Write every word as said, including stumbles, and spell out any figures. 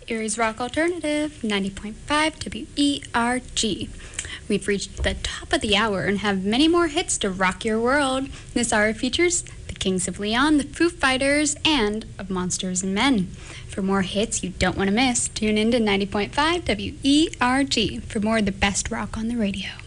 Erie's Rock Alternative, ninety point five W E R G. We've reached the top of the hour and have many more hits to rock your world. This hour features the Kings of Leon, the Foo Fighters, and Of Monsters and Men. For more hits you don't want to miss, tune in to ninety point five W E R G for more of the best rock on the radio.